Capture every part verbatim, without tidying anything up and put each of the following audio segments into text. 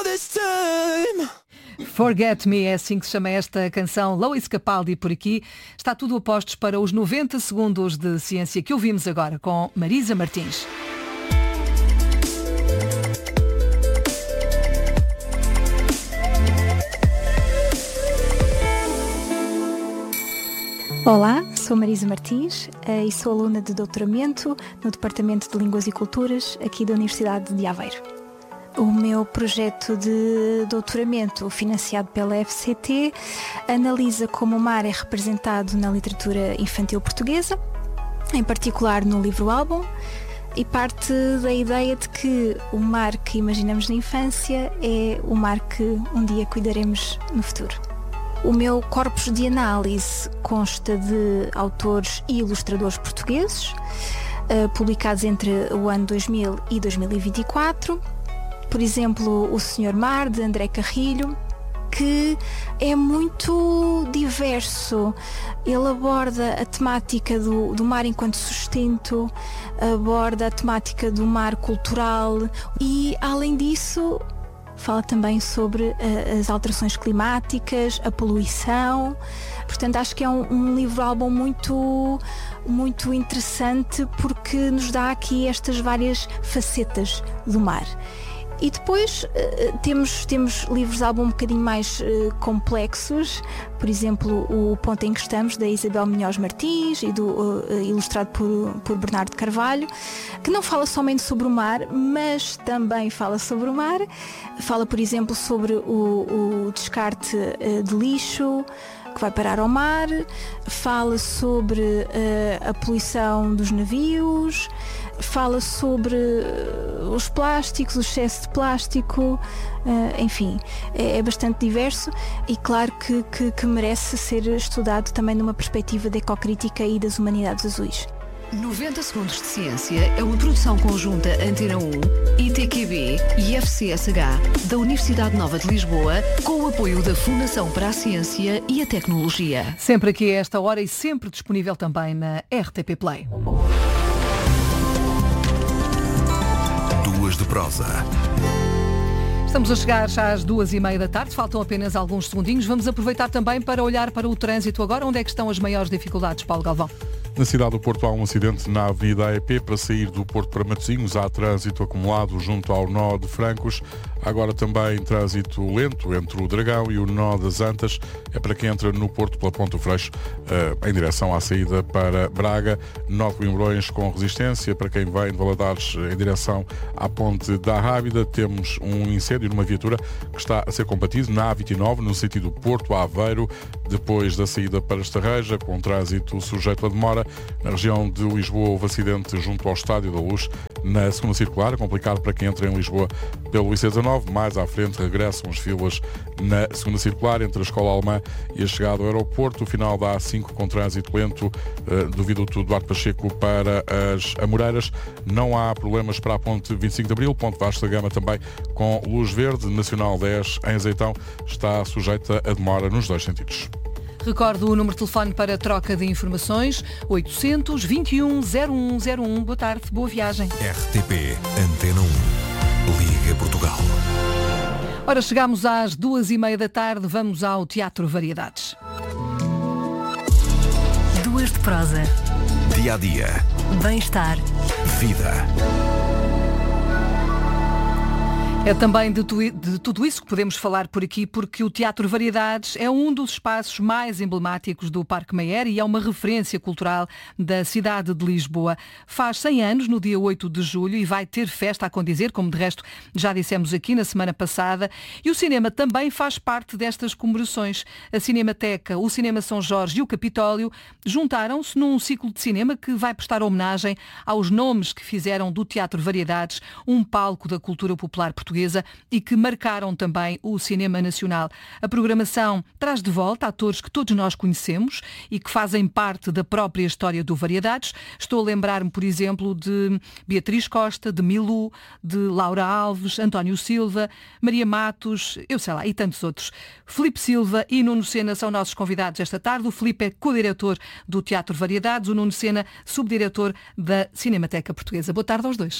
this time. Forget Me, é assim que se chama esta canção. Lois Capaldi por aqui. Está tudo a postos para os noventa segundos de ciência que ouvimos agora com Marisa Martins. Olá, sou Marisa Martins e sou aluna de doutoramento no Departamento de Línguas e Culturas aqui da Universidade de Aveiro. O meu projeto de doutoramento, financiado pela F C T, analisa como o mar é representado na literatura infantil portuguesa, em particular no livro-álbum, e parte da ideia de que o mar que imaginamos na infância é o mar que um dia cuidaremos no futuro. O meu corpus de análise consta de autores e ilustradores portugueses, publicados entre o ano dois mil e dois mil e vinte e quatro. Por exemplo, O Senhor Mar, de André Carrilho, que é muito diverso. Ele aborda a temática do, do mar enquanto sustento, aborda a temática do mar cultural e, além disso, fala também sobre uh, as alterações climáticas, a poluição. Portanto, acho que é um, um livro-álbum muito, muito interessante porque nos dá aqui estas várias facetas do mar. E depois uh, temos, temos livros-álbum um bocadinho mais uh, complexos, por exemplo, O Ponto em que Estamos, da Isabel Munhoz Martins, e do, uh, ilustrado por, por Bernardo Carvalho, que não fala somente sobre o mar, mas também fala sobre o mar. Fala, por exemplo, sobre o, o descarte uh, de lixo que vai parar ao mar, fala sobre uh, a poluição dos navios, fala sobre uh, os plásticos, o excesso de plástico, uh, enfim, é, é bastante diverso e claro que, que, que merece ser estudado também numa perspectiva da ecocrítica e das humanidades azuis. noventa segundos de ciência é uma produção conjunta Antena um, I T Q B e F C S H da Universidade Nova de Lisboa, com o apoio da Fundação para a Ciência e a Tecnologia. Sempre aqui a esta hora e sempre disponível também na R T P Play. Duas de prosa. Estamos a chegar já às duas e meia da tarde, faltam apenas alguns segundinhos. Vamos aproveitar também para olhar para o trânsito agora. Onde é que estão as maiores dificuldades, Paulo Galvão? Na cidade do Porto há um acidente na Avenida A E P para sair do Porto para Matosinhos. Há trânsito acumulado junto ao nó de Francos. Há agora também trânsito lento entre o Dragão e o nó das Antas. É para quem entra no Porto pela Ponte do Freixo, em direção à saída para Braga. Nó de Coimbrões com resistência. Para quem vem de Valadares em direção à Ponte da Rábida, temos um incêndio numa viatura que está a ser combatido na A vinte e nove, no sentido Porto a Aveiro, depois da saída para Estarreja, com trânsito sujeito a demora. Na região de Lisboa houve acidente junto ao Estádio da Luz, na segunda circular, complicado para quem entra em Lisboa pelo I C dezanove. Mais à frente regressam as filas na segunda circular, entre a Escola Alemã e a chegada ao aeroporto. O final da A cinco com trânsito lento uh, do viaduto Duarte Pacheco para as Amoreiras. Não há problemas para a ponte vinte e cinco de Abril, ponte Vasco da Gama também com luz verde. Nacional dez em Azeitão está sujeita a demora nos dois sentidos. Recordo o número de telefone para troca de informações, oitocentos, vinte e um, zero um zero um. Boa tarde, boa viagem. R T P Antena um. Liga Portugal. Ora, chegamos às duas e meia da tarde, vamos ao Teatro Variedades. Duas de prosa. Dia a dia. Bem-estar. Vida. É também de, tu, de tudo isso que podemos falar por aqui, porque o Teatro Variedades é um dos espaços mais emblemáticos do Parque Mayer e é uma referência cultural da cidade de Lisboa. Faz cem anos, no dia oito de julho, e vai ter festa a condizer, como de resto já dissemos aqui na semana passada. E o cinema também faz parte destas comemorações. A Cinemateca, o Cinema São Jorge e o Capitólio juntaram-se num ciclo de cinema que vai prestar homenagem aos nomes que fizeram do Teatro Variedades um palco da cultura popular portuguesa e que marcaram também o cinema nacional. A programação traz de volta atores que todos nós conhecemos e que fazem parte da própria história do Variedades. Estou a lembrar-me, por exemplo, de Beatriz Costa, de Milu, de Laura Alves, António Silva, Maria Matos, eu sei lá, e tantos outros. Filipe Silva e Nuno Sena são nossos convidados esta tarde. O Filipe é co-diretor do Teatro Variedades, o Nuno Sena, subdiretor da Cinemateca Portuguesa. Boa tarde aos dois.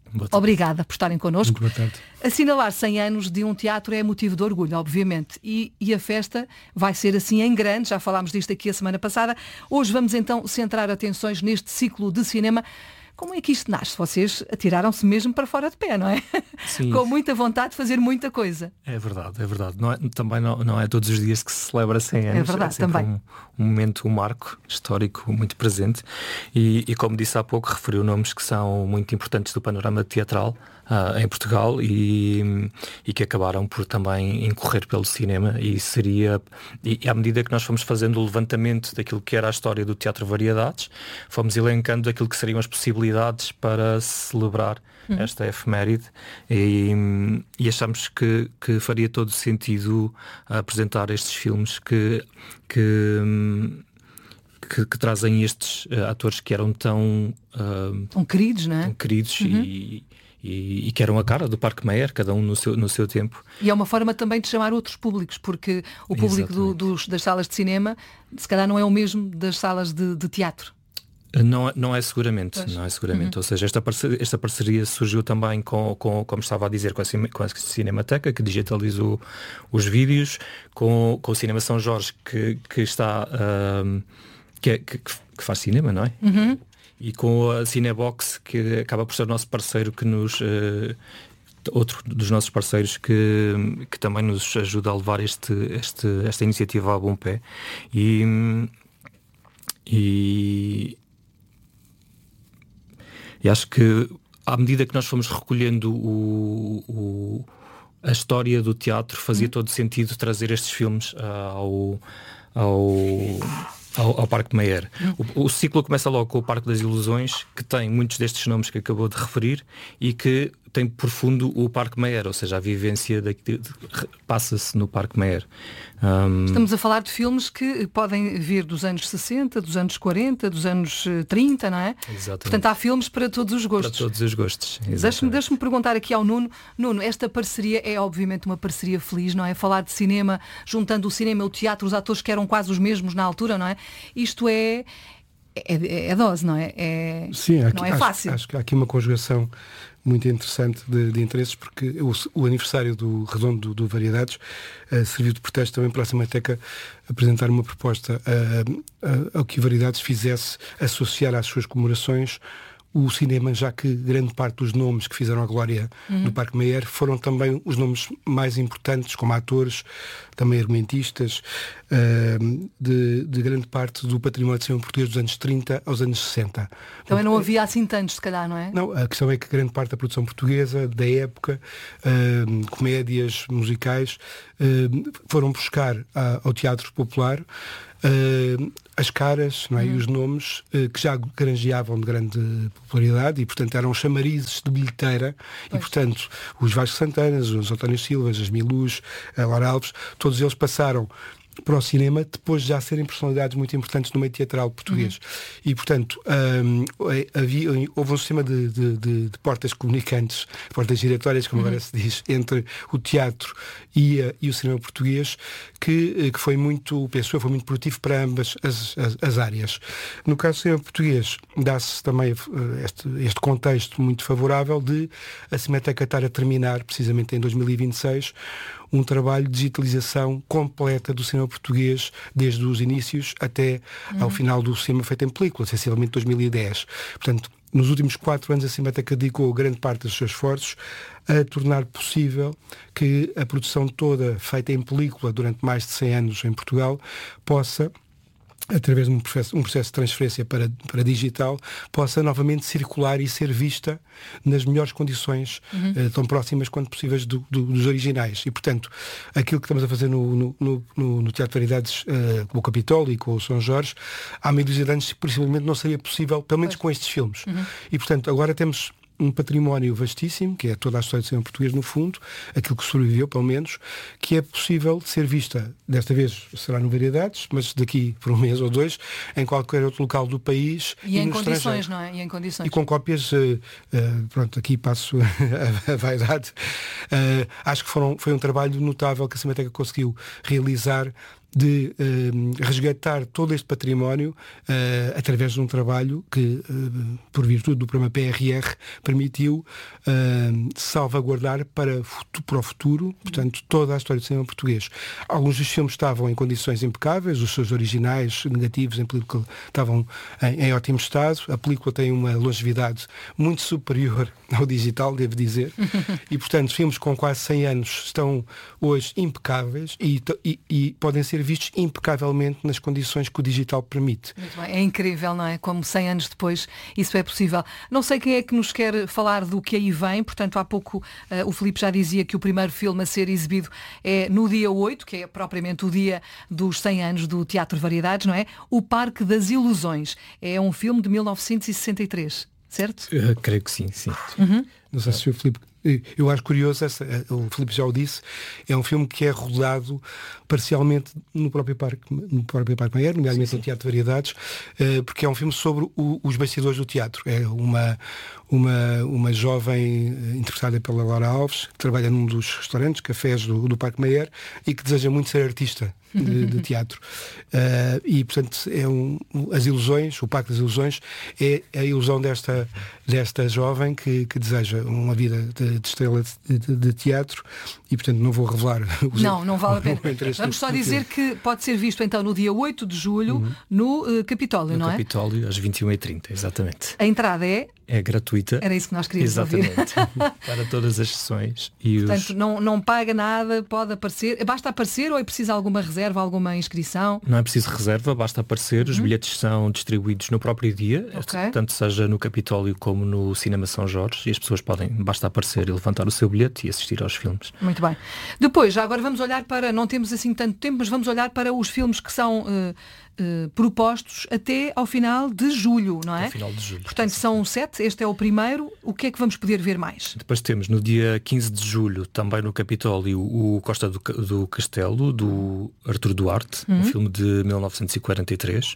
Obrigada por estarem connosco. Muito boa tarde. Assinalar cem anos de um teatro é motivo de orgulho, obviamente. E, e a festa vai ser assim em grande, já falámos disto aqui a semana passada. Hoje vamos então centrar atenções neste ciclo de cinema. Como é que isto nasce? Vocês atiraram-se mesmo para fora de pé, não é? Sim. Com muita vontade de fazer muita coisa. É verdade, é verdade. Não é, também não, não é todos os dias que se celebra cem anos. É verdade, é também. Um, um momento, um marco histórico muito presente. E, e como disse há pouco, referiu nomes que são muito importantes do panorama teatral uh, em Portugal e, e que acabaram por também incorrer pelo cinema. E seria, e, e à medida que nós fomos fazendo o levantamento daquilo que era a história do Teatro Variedades, fomos elencando aquilo que seriam as possibilidades para celebrar uhum. esta efeméride e, e achamos que, que faria todo sentido apresentar estes filmes que, que, que, que trazem estes uh, atores que eram tão, uh, tão queridos, não é? Tão queridos uhum. e, e, e que eram a cara do Parque Mayer, cada um no seu, no seu tempo. E é uma forma também de chamar outros públicos, porque o público do, dos, das salas de cinema se calhar não é o mesmo das salas de, de teatro. Não, não é seguramente, pois. não é seguramente. Uhum. Ou seja, esta parceria, esta parceria surgiu também com, com, como estava a dizer, com a, com a Cinemateca, que digitalizou os vídeos, com, com o Cinema São Jorge, que, que está uh, que, é, que, que faz cinema, não é? Uhum. E com a Cinebox, que acaba por ser o nosso parceiro, que nos uh, outro dos nossos parceiros que, que também nos ajuda a levar este, este, esta iniciativa a bom pé. E, e E acho que, à medida que nós fomos recolhendo o, o, a história do teatro, fazia uhum. todo sentido trazer estes filmes uh, ao, ao, ao, ao Parque Mayer. Uhum. O, o ciclo começa logo com o Parque das Ilusões, que tem muitos destes nomes que acabou de referir e que tem por fundo o Parque Mayer, ou seja, a vivência de, de, de, passa-se no Parque Mayer. Um... Estamos a falar de filmes que podem vir dos anos sessenta, dos anos quarenta, dos anos trinta, não é? Exatamente. Portanto, há filmes para todos os gostos. Para todos os gostos. Deixa-me, deixa-me perguntar aqui ao Nuno. Nuno, esta parceria é obviamente uma parceria feliz, não é? Falar de cinema, juntando o cinema e o teatro, os atores que eram quase os mesmos na altura, não é? Isto é... É, é dose, não é? é Sim, aqui, não é acho, fácil. Acho que há aqui uma conjugação muito interessante de, de interesses, porque o, o aniversário do redondo do, do Variedades uh, serviu de pretexto também para a Cinemateca apresentar uma proposta uh, uh, ao que o Variedades fizesse associar às suas comemorações o cinema, já que grande parte dos nomes que fizeram a glória uhum. do Parque Mayer foram também os nomes mais importantes, como atores, também argumentistas, uh, de, de grande parte do património de cinema português dos anos trinta aos anos sessenta. Também não havia assim tantos, se calhar, não é? Não, a questão é que grande parte da produção portuguesa, da época, uh, comédias, musicais, uh, foram buscar uh, ao teatro popular Uh, as caras, não é? Uhum. E os nomes uh, que já granjeavam de grande popularidade e, portanto, eram chamarizes de bilheteira. Pois. E, portanto, os Vasco Santanas, os António Silvas, as Milus, a Laura Alves, todos eles passaram para o cinema depois de já serem personalidades muito importantes no meio teatral português. Uhum. E, portanto, um, havia, houve um sistema de, de, de, de portas comunicantes, portas giratórias, como uhum. agora se diz, entre o teatro e, a, e o cinema português, que, que foi muito, penso eu, foi muito produtivo para ambas as, as, as áreas. No caso do cinema português, dá-se também este, este contexto muito favorável de a Cinemateca estar a terminar, precisamente em dois mil e vinte e seis, um trabalho de digitalização completa do cinema português, desde os inícios até uhum. ao final do cinema feito em película, essencialmente dois mil e dez. Portanto, nos últimos quatro anos a Cinemateca dedicou grande parte dos seus esforços a tornar possível que a produção toda feita em película durante mais de cem anos em Portugal possa, através de um processo, um processo de transferência para, para digital, possa novamente circular e ser vista nas melhores condições, uhum. uh, tão próximas quanto possíveis do, do, dos originais. E, portanto, aquilo que estamos a fazer no, no, no, no Teatro de Variedades, uh, com o Capitólio e com o São Jorge, há meio dúzia de anos, possivelmente não seria possível, pelo menos pois. com estes filmes. Uhum. E, portanto, agora temos um património vastíssimo, que é toda a história do cinema português no fundo, aquilo que sobreviveu pelo menos, que é possível ser vista, desta vez será no Variedades, mas daqui por um mês ou dois, em qualquer outro local do país. E, e em condições, não é? E em condições. E com cópias, uh, uh, pronto, aqui passo a, a vaidade, uh, acho que foram, foi um trabalho notável que a Cinemateca conseguiu realizar de uh, resgatar todo este património uh, através de um trabalho que, uh, por virtude do programa P R R, permitiu uh, salvaguardar para, para o futuro, portanto, toda a história do cinema português. Alguns dos filmes estavam em condições impecáveis, os seus originais negativos em película estavam em, em ótimo estado. A película tem uma longevidade muito superior ao digital, devo dizer, e, portanto, filmes com quase cem anos estão hoje impecáveis e, e, e podem ser vistos impecavelmente nas condições que o digital permite. Muito bem. É incrível, não é? Como cem anos depois isso é possível. Não sei quem é que nos quer falar do que aí vem, portanto, há pouco uh, o Filipe já dizia que o primeiro filme a ser exibido é no dia oito, que é propriamente o dia dos cem anos do Teatro Variedades, não é? O Parque das Ilusões. É um filme de mil novecentos e sessenta e três, certo? Eu creio que sim, sim. Uhum. Não sei se o Filipe... Eu acho curioso, essa, o Filipe já o disse, é um filme que é rodado parcialmente no próprio Parque, no próprio Parque Mayer, nomeadamente no Teatro de Variedades, porque é um filme sobre o, os bastidores do teatro. É uma, uma, uma jovem interpretada pela Laura Alves, que trabalha num dos restaurantes, cafés do, do Parque Mayer, e que deseja muito ser artista de, de teatro. Uh, e, portanto, é um, as ilusões, o Parque das Ilusões, é a ilusão desta, desta jovem que, que deseja uma vida de, de estrela de, de, de teatro, e, portanto, não vou revelar os Não, não vale a pena. Vamos do, só do dizer filme. que pode ser visto, então, no dia oito de julho, uhum. no uh, Capitólio, no não Capitólio, é? No Capitólio, às vinte e uma e trinta, exatamente. A entrada é... É gratuita. Era isso que nós queríamos Exatamente. ouvir. Para todas as sessões. E Portanto, os... não, não paga nada, pode aparecer. Basta aparecer ou é preciso alguma reserva, alguma inscrição? Não é preciso reserva, basta aparecer. Uhum. Os bilhetes são distribuídos no próprio dia, okay. tanto seja no Capitólio como no Cinema São Jorge, e as pessoas podem, basta aparecer e levantar o seu bilhete e assistir aos filmes. Muito bem. Depois, já agora vamos olhar para, não temos assim tanto tempo, mas vamos olhar para os filmes que são... Uh, Uh, propostos até ao final de julho, não é? Ao final de julho. Portanto, são sete, este é o primeiro. O que é que vamos poder ver mais? Depois temos no dia quinze de julho, também no Capitólio, o Costa do, do Castelo, do Artur Duarte, uhum. um filme de mil novecentos e quarenta e três.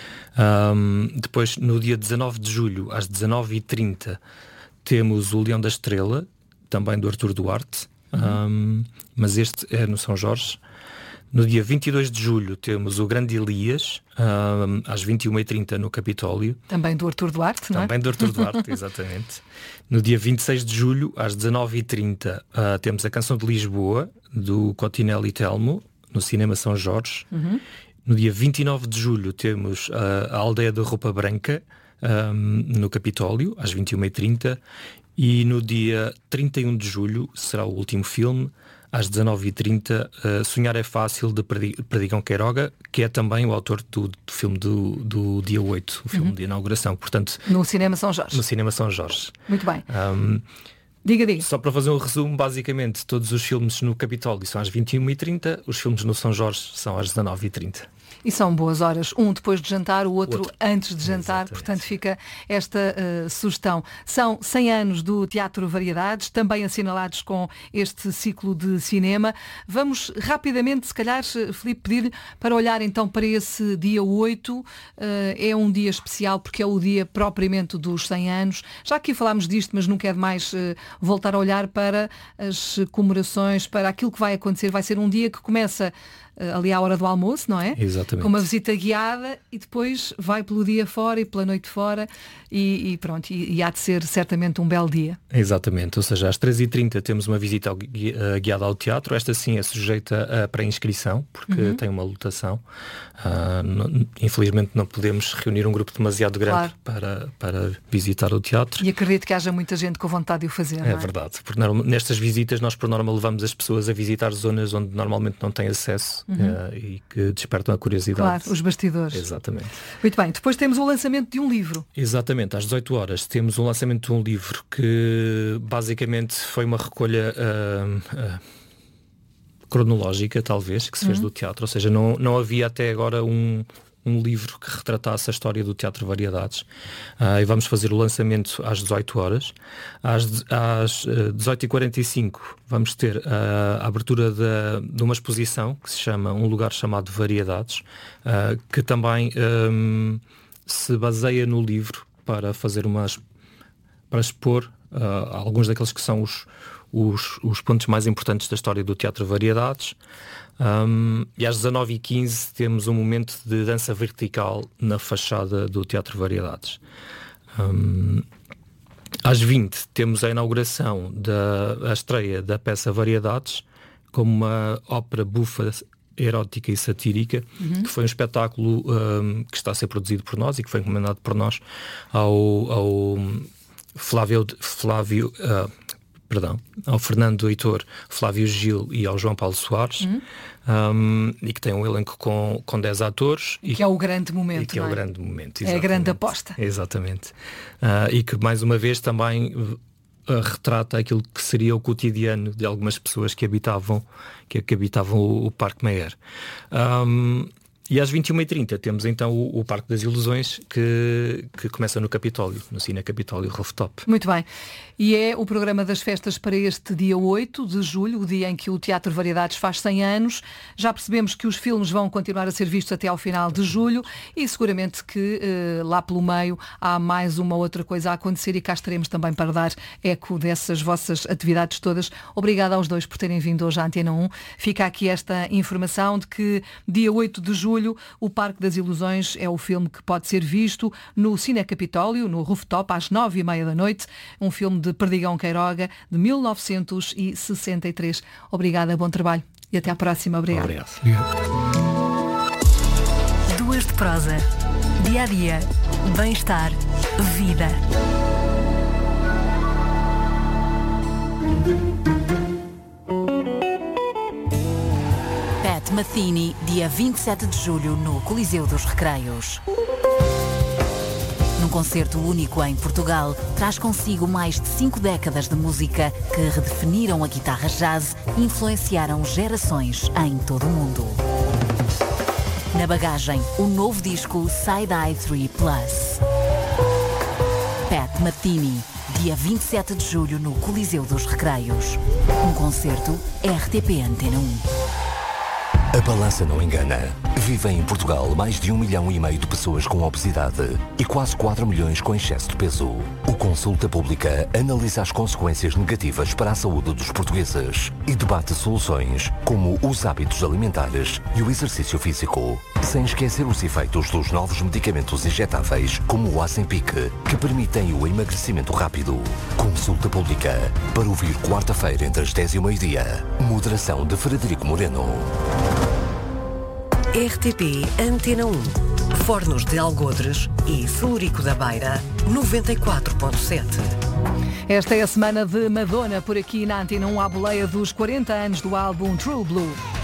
Um, depois, no dia dezanove de julho, às dezanove e trinta, temos o Leão da Estrela, também do Artur Duarte, uhum. um, mas este é no São Jorge. No dia vinte e dois de julho temos o Grande Elias, um, às vinte e uma e trinta no Capitólio. Também do Artur Duarte, não é? Também do Artur Duarte, exatamente. No dia vinte e seis de julho, às dezanove e trinta, uh, temos a Canção de Lisboa, do Cotinelli Telmo, no Cinema São Jorge. Uhum. No dia vinte e nove de julho temos uh, a Aldeia da Roupa Branca, um, no Capitólio, às vinte e uma e trinta. E no dia trinta e um de julho será o último filme, às dezanove e trinta, uh, Sonhar é Fácil, de Perdigão Queiroga, que é também o autor do, do filme do, do dia oito, o filme uhum. de inauguração. Portanto, no Cinema São Jorge. No Cinema São Jorge. Muito bem. Um, diga, diga. Só para fazer um resumo, basicamente, todos os filmes no Capitólio são às vinte e uma e trinta, os filmes no São Jorge são às dezanove e trinta. E são boas horas, um depois de jantar, o outro, outro. antes de jantar. Exatamente. Portanto fica esta uh, sugestão. São cem anos do Teatro Variedades, também assinalados com este ciclo de cinema. Vamos rapidamente, se calhar, Filipe, pedir-lhe para olhar então para esse dia oito. Uh, é um dia especial porque é o dia propriamente dos cem anos. Já aqui falámos disto, mas nunca é demais uh, voltar a olhar para as comemorações, para aquilo que vai acontecer. Vai ser um dia que começa ali à hora do almoço, não é? Exatamente. Com uma visita guiada e depois vai pelo dia fora e pela noite fora e, e pronto, e, e há de ser certamente um belo dia. Exatamente, ou seja, às treze e trinta temos uma visita ao, guiada ao teatro. Esta sim é sujeita a pré-inscrição, porque uhum. tem uma lotação. Uh, não, infelizmente não podemos reunir um grupo demasiado grande, claro, para, para visitar o teatro. E acredito que haja muita gente com vontade de o fazer, não é? É verdade, porque nestas visitas nós por norma levamos as pessoas a visitar zonas onde normalmente não têm acesso. Uhum. Uh, e que despertam a curiosidade. Claro, os bastidores. Exatamente. Muito bem, depois temos o lançamento de um livro. Exatamente, às dezoito horas temos o lançamento de um livro que basicamente foi uma recolha uh, uh, cronológica, talvez, que se fez uhum. do teatro, ou seja, não, não havia até agora um, um livro que retratasse a história do Teatro Variedades. Uh, e vamos fazer o lançamento às dezoito horas. Às, às uh, dezoito e quarenta e cinco vamos ter uh, a abertura de, de uma exposição que se chama Um Lugar Chamado Variedades, uh, que também um, se baseia no livro para fazer umas, para expor uh, alguns daqueles que são os, os, os pontos mais importantes da história do Teatro Variedades. Um, e às dezanove e quinze temos um momento de dança vertical na fachada do Teatro Variedades. Um, às vinte temos a inauguração da a estreia da peça Variedades, como uma ópera bufa, erótica e satírica, uhum. que foi um espetáculo um, que está a ser produzido por nós e que foi encomendado por nós ao, ao Flávio, Flávio uh, perdão, ao Fernando Heitor, Flávio Gil e ao João Paulo Soares, uhum. um, e que tem um elenco com, com dez atores. Que e, é o grande momento, e que não é é? o grande momento, exatamente. É a grande aposta. Exatamente. Uh, e que, mais uma vez, também uh, retrata aquilo que seria o cotidiano de algumas pessoas que habitavam, que, que habitavam o, o Parque Mayer. Um, E às vinte e uma e trinta temos então o, o Parque das Ilusões, que, que começa no Capitólio, no Cine Capitólio Rooftop. Muito bem. E é o programa das festas para este dia oito de julho, o dia em que o Teatro Variedades faz cem anos. Já percebemos que os filmes vão continuar a ser vistos até ao final de julho e seguramente que eh, lá pelo meio há mais uma outra coisa a acontecer e cá estaremos também para dar eco dessas vossas atividades todas. Obrigada aos dois por terem vindo hoje à Antena um. Fica aqui esta informação de que dia oito de julho o Parque das Ilusões é o filme que pode ser visto no Cine Capitólio, no Rooftop, às nove e meia da noite. Um filme de Perdigão Queiroga, de mil novecentos e sessenta e três. Obrigada, bom trabalho e até à próxima. Obrigada. Obrigado. Duas de prosa. Dia a dia. Bem-estar. Vida. Pat Metheny, dia vinte e sete de julho, no Coliseu dos Recreios. Num concerto único em Portugal, traz consigo mais de cinco décadas de música que redefiniram a guitarra jazz e influenciaram gerações em todo o mundo. Na bagagem, o novo disco Side-Eye três Plus. Pat Metheny, dia vinte e sete de julho, no Coliseu dos Recreios. Um concerto R T P Antena um. A balança não engana. Vivem em Portugal mais de um milhão e meio de pessoas com obesidade e quase quatro milhões com excesso de peso. O Consulta Pública analisa as consequências negativas para a saúde dos portugueses e debate soluções como os hábitos alimentares e o exercício físico. Sem esquecer os efeitos dos novos medicamentos injetáveis como o Ozempic, que permitem o emagrecimento rápido. Consulta Pública, para ouvir quarta-feira entre as dez e o meio-dia. Moderação de Frederico Moreno. R T P Antena um, Fornos de Algodres e Celurico da Beira, noventa e quatro ponto sete. Esta é a semana de Madonna por aqui na Antena um, à boleia dos quarenta anos do álbum True Blue.